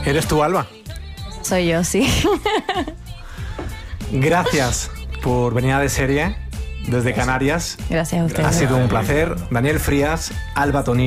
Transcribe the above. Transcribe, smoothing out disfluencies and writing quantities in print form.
¿Eres tú, Alba? Soy yo, sí. Gracias por venir a De Serie desde Canarias. Gracias a ustedes. Ha sido un placer. Daniel Frías, Alba Tonino.